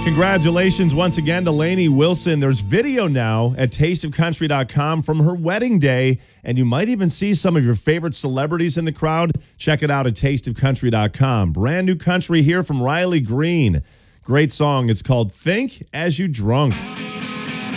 Congratulations once again to Lainey Wilson. There's video now at tasteofcountry.com from her wedding day, and you might even see some of your favorite celebrities in the crowd. Check it out at tasteofcountry.com. Brand new country here from Riley Green. Great song. It's called Think As You Drunk.